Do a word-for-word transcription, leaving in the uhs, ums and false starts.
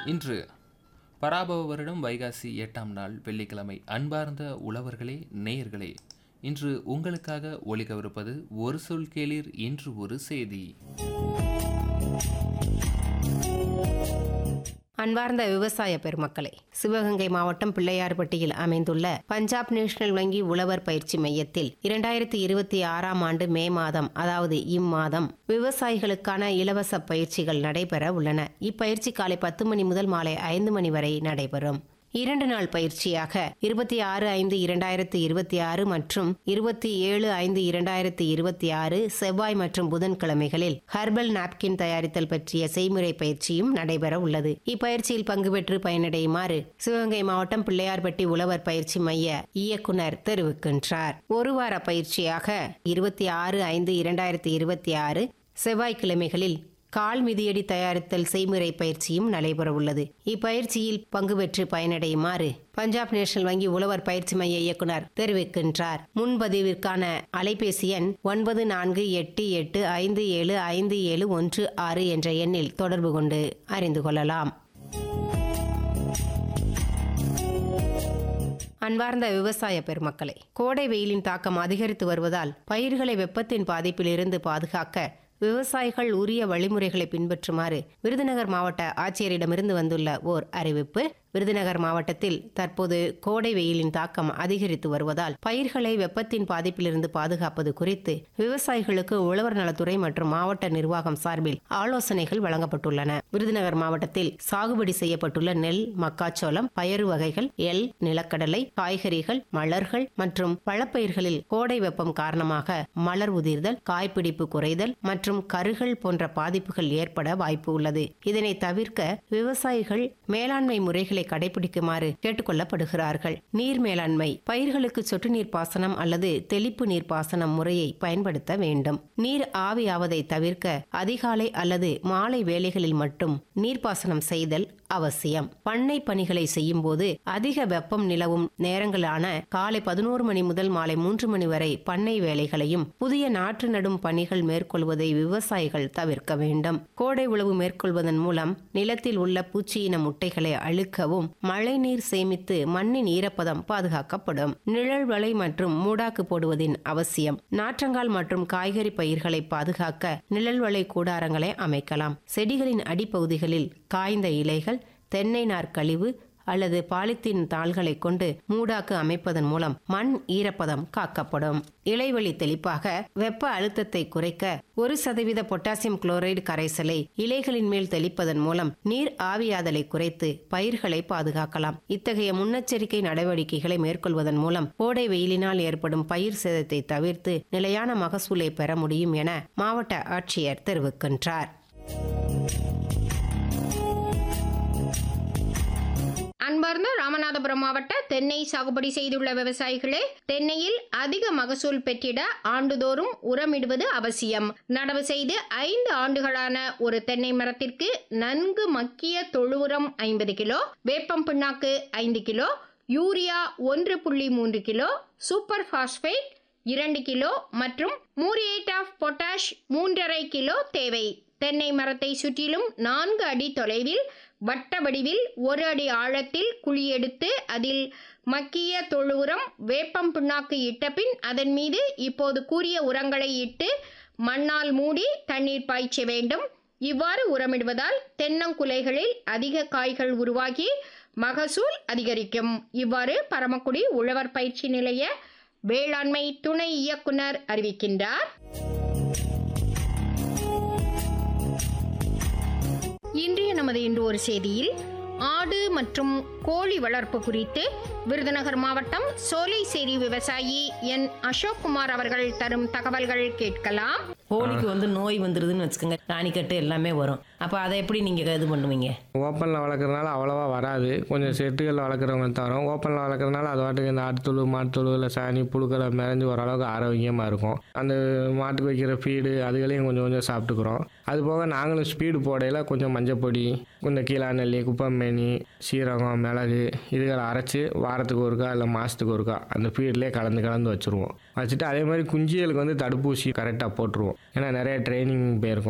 இன்று பராபவ வருடம் வைகாசி எட்டாம் நாள் வெள்ளிக்கிழமை. அன்பார்ந்த உழவர்களே, நேயர்களே, இன்று உங்களுக்காக ஒலிக்கவிருப்பது ஒரு சொல் கேளீர் இன்று ஒரு செய்தி. அன்பார்ந்த விவசாய பெருமக்களே, சிவகங்கை மாவட்டம் பிள்ளையார்பட்டியில் அமைந்துள்ள பஞ்சாப் நேஷனல் வங்கி உழவர் பயிற்சி மையத்தில் இரண்டாயிரத்தி இருபத்தி ஆறாம் ஆண்டு மே மாதம், அதாவது இம்மாதம் விவசாயிகளுக்கான இலவச பயிற்சிகள் நடைபெற உள்ளன. இப்பயிற்சி காலை பத்து மணி முதல் மாலை ஐந்து மணி வரை நடைபெறும். இரண்டு நாள் பயிற்சியாக இருபத்தி ஆறு ஐந்து இரண்டாயிரத்தி இருபத்தி ஆறு மற்றும் இருபத்தி ஏழு ஐந்து இரண்டாயிரத்தி இருபத்தி ஆறு செவ்வாய் மற்றும் புதன்கிழமைகளில் ஹெர்பல் நாப்கின் தயாரித்தல் பற்றிய செய்முறை பயிற்சியும் நடைபெற உள்ளது. இப்பயிற்சியில் பங்கு பெற்று பயனடையுமாறு சிவகங்கை மாவட்டம் பிள்ளையார்பட்டி உழவர் பயிற்சி மைய இயக்குனர் தெரிவிக்கின்றார். ஒரு வார பயிற்சியாக இருபத்தி ஆறு ஐந்து இரண்டாயிரத்தி இருபத்தி ஆறு செவ்வாய்க்கிழமைகளில் கால் மிதியடி தயாரித்தல் செய்முறை பயிற்சியும் நடைபெற உள்ளது. இப்பயிற்சியில் பங்கு பெற்று பயனடையுமாறு பஞ்சாப் நேஷனல் வங்கி உழவர் பயிற்சி மைய இயக்குனர் தெரிவிக்கின்றார். முன்பதிவிற்கான அலைபேசி எண் ஒன்பது நான்கு எட்டு எட்டு ஐந்து ஏழு ஐந்து ஏழு ஒன்று ஆறு என்ற எண்ணில் தொடர்பு கொண்டு அறிந்து கொள்ளலாம். அன்பார்ந்த விவசாய பெருமக்களே, கோடை வெயிலின் தாக்கம் அதிகரித்து வருவதால் பயிர்களை வெப்பத்தின் பாதிப்பில் இருந்து பாதுகாக்க விவசாயிகள் உரிய வழிமுறைகளை பின்பற்றுமாறு விருதுநகர் மாவட்ட ஆட்சியரிடமிருந்து வந்துள்ள ஓர் அறிவிப்பு. விருதுநகர் மாவட்டத்தில் தற்போது கோடை வெயிலின் தாக்கம் அதிகரித்து வருவதால் பயிர்களை வெப்பத்தின் பாதிப்பிலிருந்து பாதுகாப்பது குறித்து விவசாயிகளுக்கு உழவர் நலத்துறை மற்றும் மாவட்ட நிர்வாகம் சார்பில் ஆலோசனைகள் வழங்கப்பட்டுள்ளன. விருதுநகர் மாவட்டத்தில் சாகுபடி செய்யப்பட்டுள்ள நெல், மக்காச்சோளம், பயறு வகைகள், எள், நிலக்கடலை, காய்கறிகள், மலர்கள் மற்றும் பழப்பயிர்களில் கோடை வெப்பம் காரணமாக மலர் உதிர்தல், காய்பிடிப்பு குறைதல் மற்றும் கருகள் போன்ற பாதிப்புகள் ஏற்பட வாய்ப்பு உள்ளது. இதனை தவிர்க்க விவசாயிகள் மேலாண்மை முறைகளை கடைபிடிக்குமாறு கேட்டுக்கொள்ளப்படுகிறார்கள். நீர் மேலாண்மை: பயிர்களுக்கு சொட்டு நீர் பாசனம் அல்லது தெளிப்பு நீர் பாசனம் முறையை பயன்படுத்த வேண்டும். நீர் ஆவியாவதை தவிர்க்க அதிகாலை அல்லது மாலை வேளைகளில் மட்டும் நீர்ப்பாசனம் செய்தல் அவசியம். பண்ணை பணிகளை செய்யும் போது அதிக வெப்பம் நிலவும் நேரங்களான காலை பதினோரு மணி முதல் மாலை மூன்று மணி வரை பண்ணை வேலைகளையும் புதிய நாற்று நடும் பணிகள் மேற்கொள்வதை விவசாயிகள் தவிர்க்க வேண்டும். கோடை உழவு மேற்கொள்வதன் மூலம் நிலத்தில் உள்ள பூச்சியின முட்டைகளை அழுக்கவும் மழை நீர் சேமித்து மண்ணின் ஈரப்பதம் பாதுகாக்கப்படும். நிழல் வலை மற்றும் மூடாக்கு போடுவதின் அவசியம். நாற்றங்கால் மற்றும் காய்கறி பயிர்களை பாதுகாக்க நிழல் வலை கூடாரங்களை அமைக்கலாம். செடிகளின் அடிப்பகுதிகளில் காய்ந்த இலைகள், தென்னை நார் கழிவு அல்லது பாலித்தீன் தாள்களை கொண்டு மூடாக்கு அமைப்பதன் மூலம் மண் ஈரப்பதம் காக்கப்படும். இலைவழி தெளிப்பாக வெப்ப அழுத்தத்தை குறைக்க ஒரு சதவீத பொட்டாசியம் குளோரைடு கரைசலை இலைகளின் மேல் தெளிப்பதன் மூலம் நீர் ஆவியாதலை குறைத்து பயிர்களை பாதுகாக்கலாம். இத்தகைய முன்னெச்சரிக்கை நடவடிக்கைகளை மேற்கொள்வதன் மூலம் கோடை வெயிலினால் ஏற்படும் பயிர் சேதத்தை தவிர்த்து நிலையான மகசூலை பெற முடியும் என மாவட்ட ஆட்சியர் தெரிவிக்கின்றார். அன்பார்ந்த ராமநாதபுரம் மாவட்ட தென்னை சாகுபடி செய்துள்ள விவசாயிகளே, தென்னையில் அதிக மகசூல் பெற்றிட ஆண்டுதோறும் உரமிடுவது அவசியம். நடவு செய்து ஐந்து ஆண்டுகளான ஒரு தென்னை மரத்திற்கு நன்கு மக்கிய தொழு உரம் ஐம்பது கிலோ, வேப்பம் பிண்ணாக்கு ஐந்து கிலோ, யூரியா ஒன்று புள்ளி மூன்று கிலோ, சூப்பர் பாஸ்பேட் இரண்டு கிலோ மற்றும் மூரியேட் ஆஃப் பொட்டாஷ் மூன்றரை கிலோ தேவை. தென்னை மரத்தை சுற்றிலும் நான்கு அடி தொலைவில் வட்ட வடிவில் ஒரு அடி ஆழத்தில் குழி எடுத்து அதில் மக்கிய தொழு உரம், வேப்பம் பிண்ணாக்கு இட்ட பின் அதன் மீது இப்போது கூறிய உரங்களை இட்டு மண்ணால் மூடி தண்ணீர் பாய்ச்ச வேண்டும். இவ்வாறு உரமிடுவதால் தென்னங்குலைகளில் அதிக காய்கள் உருவாகி மகசூல் அதிகரிக்கும். இவ்வாறு பரமக்குடி உழவர் பயிற்சி நிலைய வேளாண்மை துணை இயக்குனர் அறிவிக்கின்றார். இன்றைய நமது இன்று ஒரு செய்தியில் ஆடு மற்றும் கோழி வளர்ப்பு குறித்து விருதுநகர் மாவட்டம் சோலைசேரி விவசாயி என் அசோக்குமார் அவர்கள் தரும் தகவல்கள் கேட்கலாம். கோழிக்கு வந்து நோய் வந்துருதுன்னு வச்சுக்கோங்க, ராணிக்கட்டு எல்லாமே வரும். அப்போ அதை எப்படி நீங்கள் இது பண்ணுவீங்க? ஓப்பனில் வளர்க்குறதுனால அவ்வளோவா வராது. கொஞ்சம் செட்டுகளில் வளர்க்குறவங்க தவிர ஓப்பனில் வளர்க்குறதுனால அது வாட்டுக்கு இந்த ஆட்டுத்தொழு, மாட்டுத்தொழு, இல்லை சாணி, புழுக்களை மிதந்து ஓரளவுக்கு ஆரோக்கியமாக இருக்கும். அந்த மாட்டுக்கு வைக்கிற ஃபீடு அதுகளையும் கொஞ்சம் கொஞ்சம் சாப்பிட்டுக்கிறோம். அது போக நாங்களும் ஸ்பீடு போடையில் கொஞ்சம் மஞ்சப்பொடி, கொஞ்சம் கீழாநெல்லி, குப்பமேனி, சீரகம், மிளகு இதுகளை அரைச்சி வாரத்துக்கு ஒருக்கா இல்லை மாதத்துக்கு ஒருக்கா அந்த ஃபீட்லேயே கலந்து கலந்து வச்சுருவோம். வச்சுட்டு அதே மாதிரி குஞ்சிகளுக்கு வந்து தடுப்பூசி கரெக்டாக போட்டுருவோம். ஏன்னா நிறைய ட்ரைனிங் போயிருக்கும்.